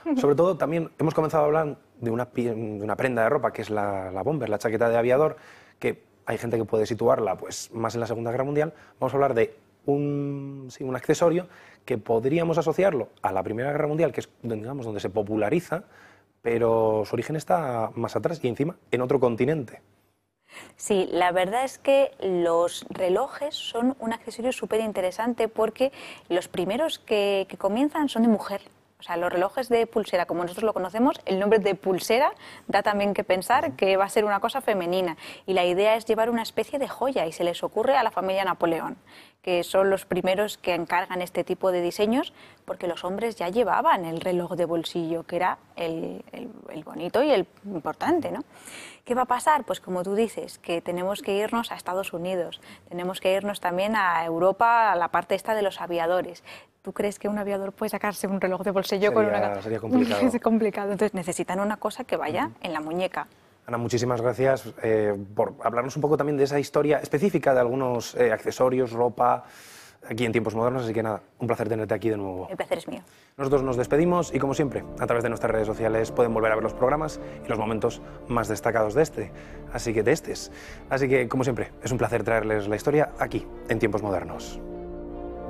Sobre todo también hemos comenzado a hablar de una prenda de ropa que es la bomber, la chaqueta de aviador, que hay gente que puede situarla pues, más en la Segunda Guerra Mundial. Vamos a hablar de un accesorio que podríamos asociarlo a la Primera Guerra Mundial, que es digamos, donde se populariza, pero su origen está más atrás y encima en otro continente. Sí, la verdad es que los relojes son un accesorio súper interesante porque los primeros que comienzan son de mujer. O sea, los relojes de pulsera, como nosotros lo conocemos, el nombre de pulsera da también que pensar que va a ser una cosa femenina. Y la idea es llevar una especie de joya y se les ocurre a la familia Napoleón, que son los primeros que encargan este tipo de diseños, porque los hombres ya llevaban el reloj de bolsillo, que era el bonito y el importante, ¿no? ¿Qué va a pasar? Pues como tú dices, que tenemos que irnos a Estados Unidos, tenemos que irnos también a Europa, a la parte esta de los aviadores. ¿Tú crees que un aviador puede sacarse un reloj de bolsillo con una... Sería complicado. Es complicado. Entonces necesitan una cosa que vaya en la muñeca. Ana, muchísimas gracias por hablarnos un poco también de esa historia específica de algunos accesorios, ropa, aquí en tiempos modernos, así que nada, un placer tenerte aquí de nuevo. El placer es mío. Nosotros nos despedimos y como siempre, a través de nuestras redes sociales pueden volver a ver los programas y los momentos más destacados de Así que como siempre, es un placer traerles la historia aquí, en tiempos modernos.